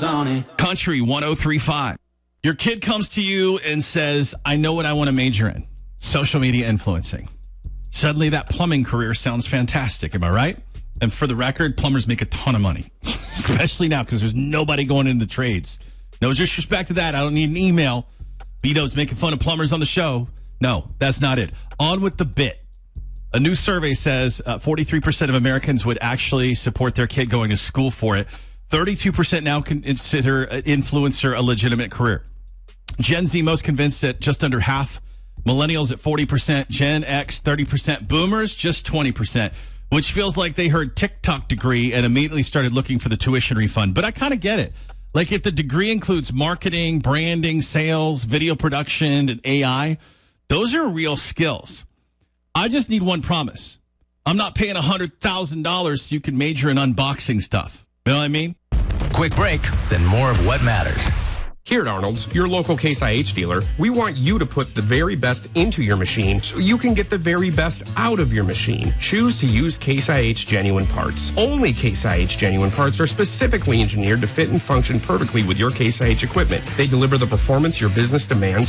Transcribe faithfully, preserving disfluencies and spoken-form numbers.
on it. Country one oh three point five. Your kid comes to you and says, I know what I want to major in. Social media influencing. Suddenly that plumbing career sounds fantastic. Am I right? And for the record, plumbers make a ton of money, especially now because there's nobody going into trades. No disrespect to that. I don't need an email. Vito's making fun of plumbers on the show. No, that's not it. On with the bit. A new survey says uh, forty-three percent of Americans would actually support their kid going to school for it. thirty-two percent now consider an influencer a legitimate career. Gen Z most convinced at just under half. Millennials at forty percent. Gen X thirty percent. Boomers just twenty percent, which feels like they heard TikTok degree and immediately started looking for the tuition refund. But I kind of get it. Like if the degree includes marketing, branding, sales, video production, and A I, those are real skills. I just need one promise. I'm not paying one hundred thousand dollars so you can major in unboxing stuff. You know what I mean? Quick break, then more of what matters. Here at Arnold's, your local Case I H dealer, we want you to put the very best into your machine so you can get the very best out of your machine. Choose to use Case I H genuine parts. Only Case I H genuine parts are specifically engineered to fit and function perfectly with your Case I H equipment. They deliver the performance your business demands